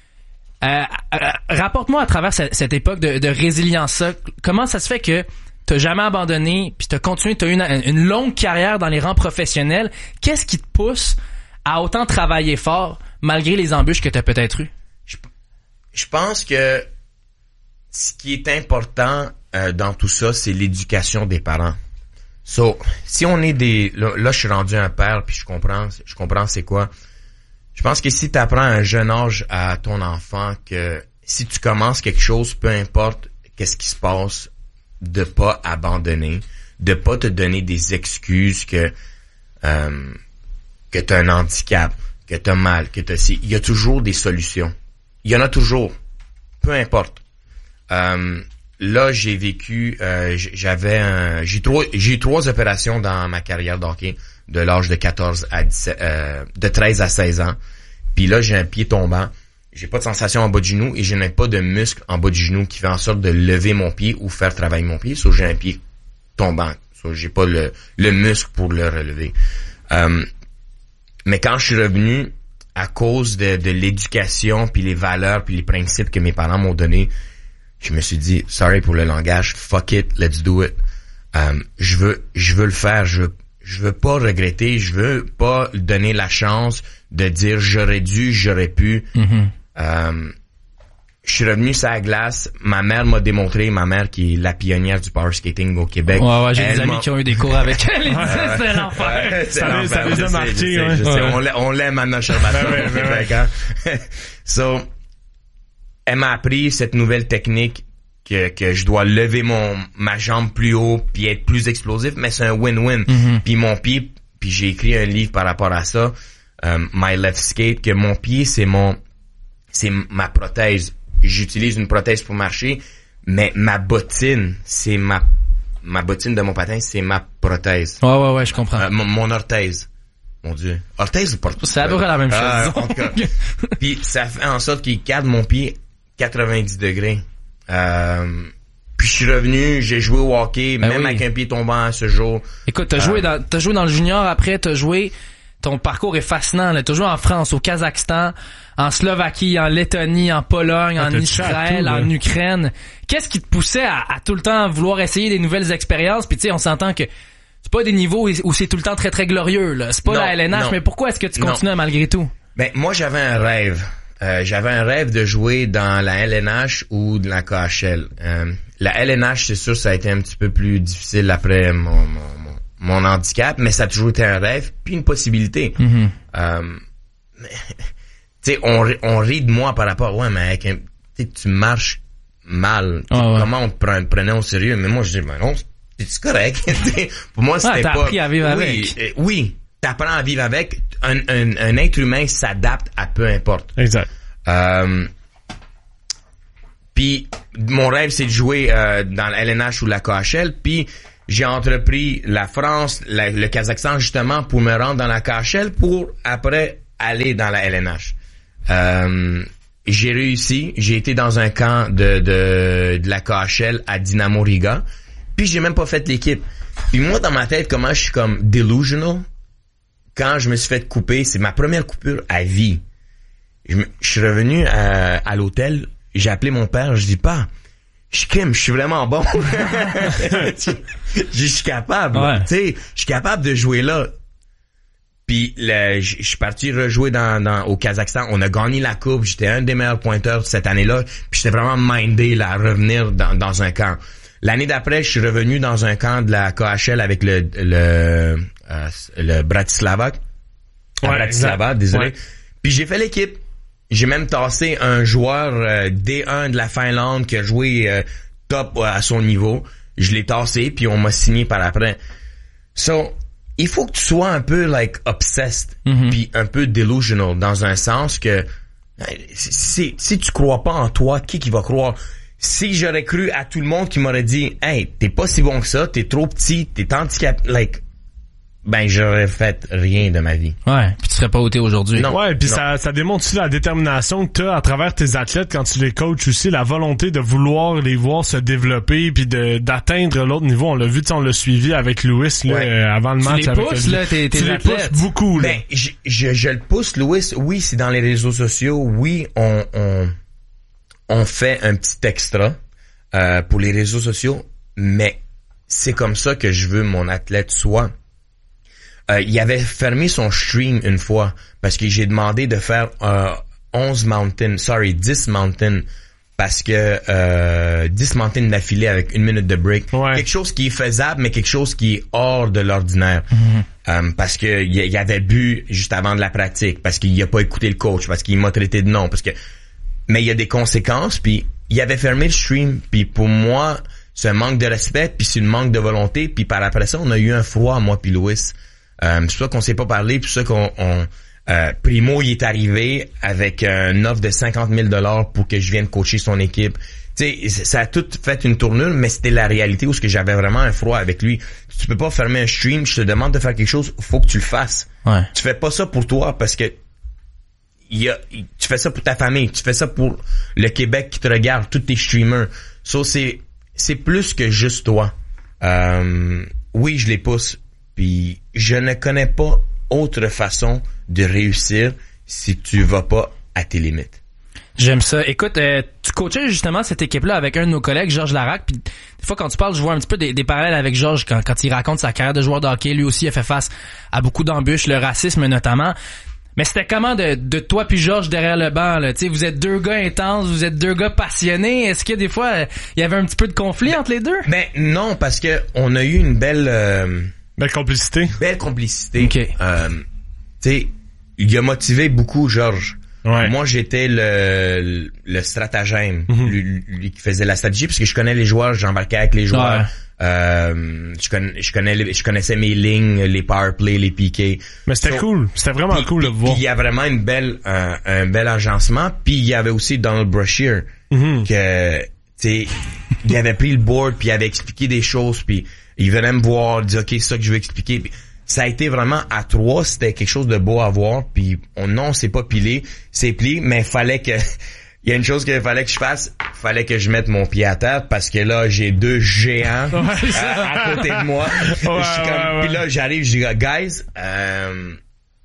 Rapporte-moi à travers cette époque de résilience, comment ça se fait que t'as jamais abandonné, puis t'as continué, t'as eu une longue carrière dans les rangs professionnels. Qu'est-ce qui te pousse à autant travailler fort malgré les embûches que t'as peut-être eues? Je pense que ce qui est important dans tout ça, c'est l'éducation des parents. So, si on est là je suis rendu un père puis je comprends c'est quoi. Je pense que si tu apprends à un jeune âge à ton enfant que si tu commences quelque chose, peu importe qu'est-ce qui se passe, de pas abandonner, de pas te donner des excuses que t'as un handicap, que t'as mal, il y a toujours des solutions. Il y en a toujours. Peu importe. Là, j'ai vécu, j'ai eu 3 opérations dans ma carrière de hockey, de l'âge de 14 à 17, de 13 à 16 ans. Puis là, j'ai un pied tombant. J'ai pas de sensation en bas du genou et je n'ai pas de muscle en bas du genou qui fait en sorte de lever mon pied ou faire travailler mon pied. J'ai un pied tombant. J'ai pas le muscle pour le relever. Mais quand je suis revenu, à cause de l'éducation puis les valeurs puis les principes que mes parents m'ont donnés, je me suis dit, sorry pour le langage, fuck it, let's do it. Je veux le faire, je veux pas regretter, je veux pas donner la chance de dire j'aurais dû, j'aurais pu. Mm-hmm. Je suis revenu sur la glace, ma mère m'a démontré, ma mère qui est la pionnière du power skating au Québec. Ouais, j'ai des amis qui ont eu des cours avec elle, ils disent c'est l'enfer. Ça les a marqués, on l'aime Anna Sherbatov au Québec, hein. So, elle m'a appris cette nouvelle technique que je dois lever ma jambe plus haut puis être plus explosif, mais c'est un win-win. Mm-hmm. Puis mon pied, puis j'ai écrit un livre par rapport à ça, My Left Skate, que mon pied c'est ma prothèse. J'utilise une prothèse pour marcher, mais ma bottine, c'est ma bottine de mon patin, c'est ma prothèse. Ouais, je comprends. Mon orthèse. Mon Dieu. Orthèse ou prothèse? C'est à peu près la même chose. En tout cas. Puis ça fait en sorte qu'il cadre mon pied 90 degrés. Puis je suis revenu, j'ai joué au hockey, même avec un pied tombant à ce jour. Écoute, t'as joué dans le junior, après t'as joué ton parcours est fascinant. T'as joué en France, au Kazakhstan, en Slovaquie, en Lettonie, en Pologne, en Israël, en Ukraine. Qu'est-ce qui te poussait à tout le temps vouloir essayer des nouvelles expériences? Puis tu sais, on s'entend que c'est pas des niveaux où c'est tout le temps très très glorieux, là. C'est pas la LNH, mais pourquoi est-ce que tu continues malgré tout? Ben, moi, j'avais un rêve. J'avais un rêve de jouer dans la LNH ou de la KHL. La LNH, c'est sûr, ça a été un petit peu plus difficile après mon handicap, mais ça a toujours été un rêve puis une possibilité. Tu sais, on rit de moi par rapport, ouais, mais tu marches mal. Comment on te prenait au sérieux? Mais moi, je dis, ben non, c'est correct. Pour moi, c'était t'as pas... appris à vivre avec. Oui, t'apprends à vivre avec. Un être humain s'adapte à peu importe. Exact. Puis mon rêve, c'est de jouer dans la LNH ou la KHL. Puis j'ai entrepris la France, le Kazakhstan justement pour me rendre dans la KHL pour après aller dans la LNH. J'ai réussi. J'ai été dans un camp de la KHL à Dynamo Riga. Puis j'ai même pas fait l'équipe. Puis moi dans ma tête, comment je suis comme delusional. Quand je me suis fait couper, c'est ma première coupure à vie. Je suis revenu à l'hôtel, j'ai appelé mon père, je dis pas, je suis vraiment bon. Je suis capable, tu sais, je suis capable de jouer là. Puis je suis parti rejouer au Kazakhstan, on a gagné la coupe, j'étais un des meilleurs pointeurs cette année-là, puis j'étais vraiment mindé là, à revenir dans un camp. L'année d'après, je suis revenu dans un camp de la KHL avec le Bratislava. Bratislava, désolé. Ouais. Puis j'ai fait l'équipe. J'ai même tassé un joueur D1 de la Finlande qui a joué top à son niveau. Je l'ai tassé, puis on m'a signé par après. So, il faut que tu sois un peu like obsessed, puis un peu delusional, dans un sens que si tu crois pas en toi, qui va croire? Si j'aurais cru à tout le monde qui m'aurait dit « Hey, t'es pas si bon que ça, t'es trop petit, t'es handicapé, like... » Ben, j'aurais fait rien de ma vie. Ouais, puis tu serais pas ôté aujourd'hui. Non. Ouais, puis ça démontre aussi la détermination que t'as à travers tes athlètes quand tu les coaches aussi, la volonté de vouloir les voir se développer puis d'atteindre l'autre niveau. On l'a vu, on l'a suivi avec Louis là, avant le match. Tu les pousses, là, tes tu les pousses beaucoup, là. Ben, je le pousse, Louis. Oui, c'est dans les réseaux sociaux. Oui, on fait un petit extra pour les réseaux sociaux, mais c'est comme ça que je veux mon athlète soit. Il avait fermé son stream une fois parce que j'ai demandé de faire 10 mountain parce que 10 mountain d'affilée avec 1 minute de break. Ouais. Quelque chose qui est faisable, mais quelque chose qui est hors de l'ordinaire. Parce que il avait bu juste avant de la pratique, parce qu'il a pas écouté le coach, parce qu'il m'a traité de non, mais il y a des conséquences, puis il avait fermé le stream, puis pour moi, c'est un manque de respect, puis c'est une manque de volonté, puis par après ça, on a eu un froid, moi puis Louis. C'est pour ça qu'on s'est pas parlé, puis c'est ça qu'on Primo, il est arrivé avec une offre de 50 000 $ pour que je vienne coacher son équipe. Tu sais, ça a tout fait une tournure, mais c'était la réalité où ce que j'avais vraiment un froid avec lui. Tu peux pas fermer un stream, je te demande de faire quelque chose, faut que tu le fasses. Ouais. Tu fais pas ça pour toi parce que tu fais ça pour ta famille, tu fais ça pour le Québec qui te regarde, tous tes streamers. So, c'est plus que juste toi. Oui, je les pousse, puis je ne connais pas autre façon de réussir si tu vas pas à tes limites. J'aime ça. Écoute, tu coachais justement cette équipe-là avec un de nos collègues, Georges Larac, puis des fois quand tu parles, je vois un petit peu des parallèles avec Georges quand il raconte sa carrière de joueur de hockey. Lui aussi a fait face à beaucoup d'embûches, le racisme notamment. Mais c'était comment de toi puis Georges derrière le banc, là? Tu sais, vous êtes deux gars intenses, vous êtes deux gars passionnés. Est-ce que des fois, il y avait un petit peu de conflit entre les deux? Ben non, parce que on a eu une belle complicité. Belle complicité. OK. Tu sais, il a motivé beaucoup Georges. Ouais. Moi, j'étais le stratagème, lui qui faisait la stratégie, parce que je connais les joueurs, j'embarquais avec les joueurs. Ouais. Je connaissais mes lignes, les power play, les piquets. Mais c'était cool, c'était vraiment cool de voir. Puis il y a vraiment un bel agencement. Puis il y avait aussi Donald Brashear que, tu sais, il avait pris le board puis il avait expliqué des choses puis il venait me voir, dire ok, c'est ça que je veux expliquer. Puis, ça a été vraiment à trois, c'était quelque chose de beau à voir. Puis on s'est pas pilé, c'est plié, mais fallait que il y a une chose qu'il fallait que je fasse, fallait que je mette mon pied à terre parce que là j'ai deux géants à côté de moi. Puis là j'arrive, je dis guys,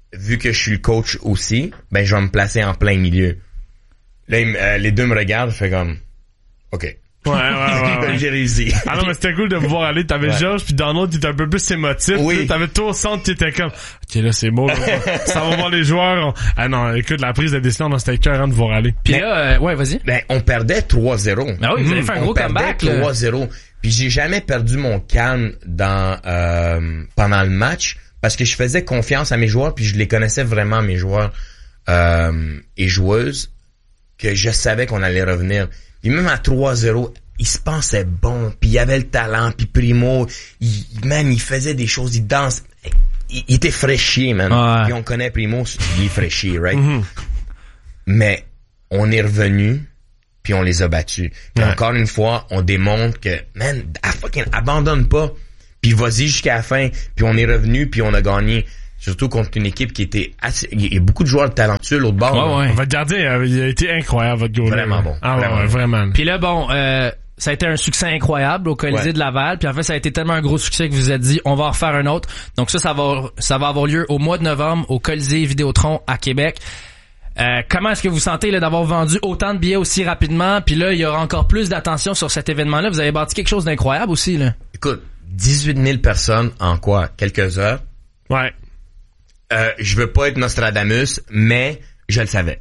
vu que je suis le coach aussi, ben je vais me placer en plein milieu. Là, les deux me regardent, je fais comme, OK. Ouais. J'ai réussi. Ah non, mais c'était cool de vous voir aller. T'avais Georges puis Donald qui était un peu plus émotif. Oui. T'avais toi au centre qui était comme, OK, là, c'est beau. Là, ça va voir les joueurs. Ah non, écoute, la prise de décision, c'était écœurant de voir aller. Puis là, ouais, vas-y. Ben, on perdait 3-0. Ah oui, vous avez fait un gros comeback. On perdait 3-0. Puis j'ai jamais perdu mon calme pendant le match parce que je faisais confiance à mes joueurs puis je les connaissais vraiment, mes joueurs et joueuses, que je savais qu'on allait revenir. Puis même à 3-0, il se pensait bon, puis il avait le talent, puis Primo, il faisait des choses, il danse. Il était fraîchier, man. Ouais. Puis on connaît Primo, il est fraîchier, right? Mm-hmm. Mais on est revenu, puis on les a battus. Puis encore une fois, on démontre que, man, fucking abandonne pas, puis vas-y jusqu'à la fin, puis on est revenu, puis on a gagné. Surtout contre une équipe qui était assez... Il y a beaucoup de joueurs talentueux l'autre bord. Ouais. Votre gardien, il a été incroyable, votre goaler. Vraiment bon. Ah ouais, vraiment. Puis là, bon, ça a été un succès incroyable au Colisée de Laval. Puis en fait, ça a été tellement un gros succès que vous vous êtes dit, on va en refaire un autre. Donc ça va avoir lieu au mois de novembre au Colisée Vidéotron à Québec. Comment est-ce que vous sentez là, d'avoir vendu autant de billets aussi rapidement? Puis là, il y aura encore plus d'attention sur cet événement-là. Vous avez bâti quelque chose d'incroyable aussi, là. Écoute, 18 000 personnes en quoi? Quelques heures? Ouais. Je veux pas être Nostradamus, mais je le savais.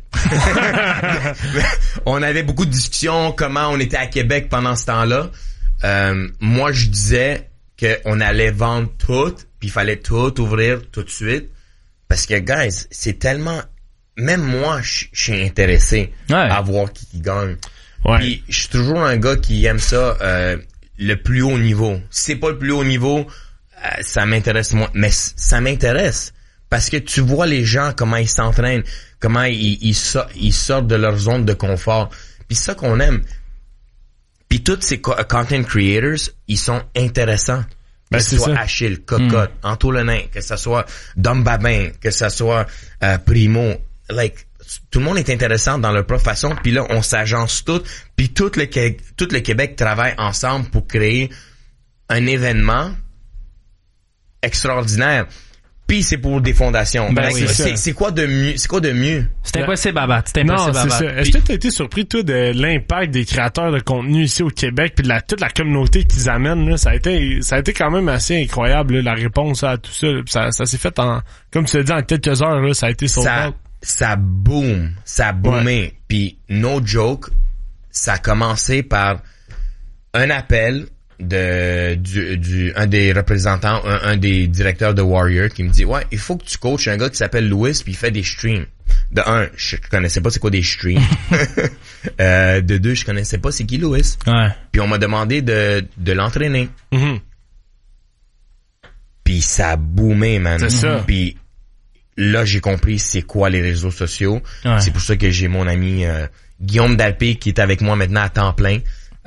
On avait beaucoup de discussions, comment on était à Québec pendant ce temps-là. Moi, je disais qu'on allait vendre tout, puis il fallait tout ouvrir tout de suite. Parce que, guys, c'est tellement... Même moi, je suis intéressé à voir qui gagne. Ouais. Puis, je suis toujours un gars qui aime ça, le plus haut niveau. Si c'est pas le plus haut niveau, ça m'intéresse moins. Mais ça m'intéresse. Parce que tu vois les gens, comment ils s'entraînent, comment ils sortent de leur zone de confort. Puis c'est ça qu'on aime. Puis tous ces content creators, ils sont intéressants. Que ce soit Achille, Cocotte, Anto Le Nain, que ce soit Dom Babin, que ce soit Primo. Tout le monde est intéressant dans leur propre façon. Puis là, on s'agence tout. Puis tout le Québec travaille ensemble pour créer un événement extraordinaire. Puis c'est pour des fondations. C'est quoi de mieux? C'est impossible à battre. Non, c'est ça. Est-ce que tu as été surpris, toi, de l'impact des créateurs de contenu ici au Québec puis de toute la communauté qu'ils amènent, là? Ça a été quand même assez incroyable, là, la réponse à tout ça. Ça s'est fait comme tu l'as dit, en quelques heures, là, ça a été ça boom. Ça a boomé. Ouais. Puis, no joke, ça a commencé par un appel un des représentants, un des directeurs de Warrior qui me dit, ouais, il faut que tu coaches un gars qui s'appelle Louis puis il fait des streams. De un, je connaissais pas c'est quoi des streams. De deux, je connaissais pas c'est qui Louis. Ouais. Puis on m'a demandé de l'entraîner. Mm-hmm. Puis ça a boomé, man. C'est ça. Puis là, j'ai compris c'est quoi les réseaux sociaux. Ouais. C'est pour ça que j'ai mon ami Guillaume Dalpé qui est avec moi maintenant à temps plein.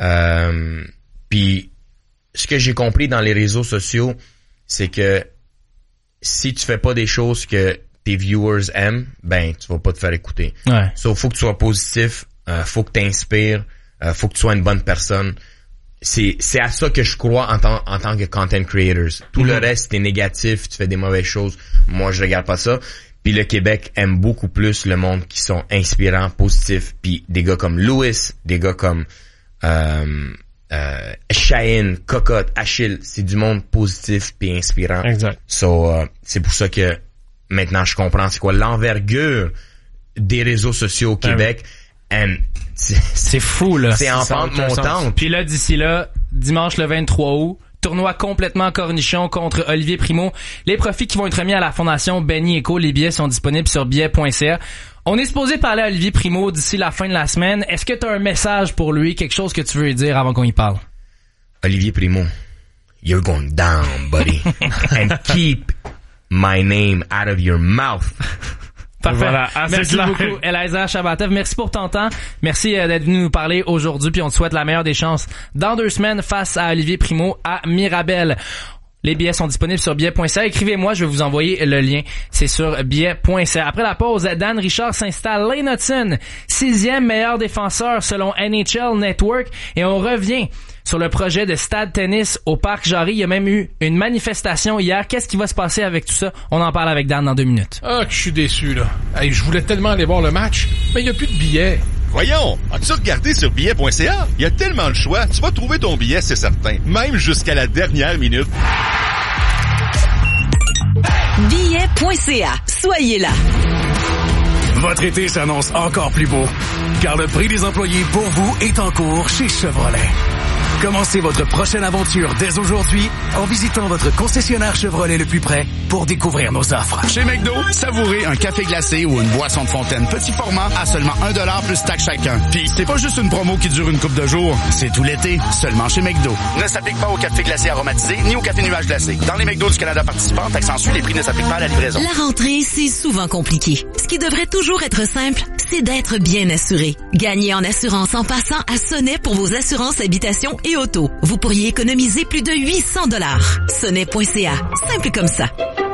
Puis ce que j'ai compris dans les réseaux sociaux, c'est que si tu fais pas des choses que tes viewers aiment, ben tu vas pas te faire écouter. Ouais. So, faut que tu sois positif, faut que tu inspires, faut que tu sois une bonne personne. C'est à ça que je crois en tant que content creators. Tout le reste, t'es négatif, tu fais des mauvaises choses. Moi, je regarde pas ça. Puis le Québec aime beaucoup plus le monde qui sont inspirants, positifs. Puis des gars comme Louis, des gars comme Cheyenne, Cocotte, Achille, c'est du monde positif puis inspirant. Exact. So, c'est pour ça que maintenant je comprends c'est quoi l'envergure des réseaux sociaux au Québec. And c'est fou, là. C'est en pente montante. Puis là, d'ici là, dimanche le 23 août, tournoi complètement cornichon contre Olivier Primo. Les profits qui vont être remis à la Fondation Benny Eco, les billets sont disponibles sur billets.ca. On est supposé parler à Olivier Primo d'ici la fin de la semaine. Est-ce que tu as un message pour lui, quelque chose que tu veux lui dire avant qu'on y parle? Olivier Primo, you're going down, buddy. And keep my name out of your mouth. Parfait. Voilà, merci beaucoup, Eliezer Chabatev. Merci pour ton temps. Merci d'être venu nous parler aujourd'hui. Puis on te souhaite la meilleure des chances dans 2 semaines face à Olivier Primo à Mirabel. Les billets sont disponibles sur billets.ca. Écrivez-moi, je vais vous envoyer le lien. C'est sur billets.ca. Après la pause, Dan Richard s'installe. Lane Hudson, 6e meilleur défenseur selon NHL Network. Et on revient sur le projet de stade tennis au Parc Jarry. Il y a même eu une manifestation hier. Qu'est-ce qui va se passer avec tout ça? On en parle avec Dan dans 2 minutes. Ah, que je suis déçu, là. Hey, je voulais tellement aller voir le match, mais il n'y a plus de billets. Voyons, as-tu regardé sur billet.ca? Il y a tellement de choix, tu vas trouver ton billet, c'est certain. Même jusqu'à la dernière minute. Billet.ca. Soyez là. Votre été s'annonce encore plus beau, car le prix des employés pour vous est en cours chez Chevrolet. Commencez votre prochaine aventure dès aujourd'hui en visitant votre concessionnaire Chevrolet le plus près pour découvrir nos offres. Chez McDo, savourez un café glacé ou une boisson de fontaine petit format à seulement $1 plus taxe chacun. Puis c'est pas juste une promo qui dure une couple de jours, c'est tout l'été, seulement chez McDo. Ne s'applique pas au café glacé aromatisé ni au café nuage glacé. Dans les McDo du Canada participants, taxe ensuite, les prix ne s'appliquent pas à la livraison. La rentrée, c'est souvent compliqué. Ce qui devrait toujours être simple, c'est d'être bien assuré. Gagnez en assurance en passant à Sonnet pour vos assurances habitation et auto. Vous pourriez économiser plus de 800 $. Sonnet.ca. Simple comme ça.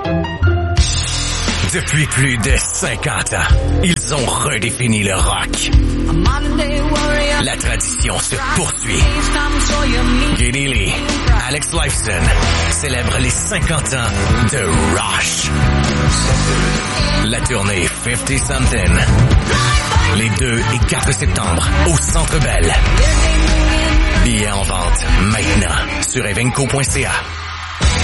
Depuis plus de 50 ans, ils ont redéfini le rock. La tradition se poursuit. Geddy Lee, Alex Lifeson célèbrent les 50 ans de Rush. La tournée 50 Something. Les 2 et 4 septembre au Centre Bell. Billets en vente maintenant sur evenco.ca.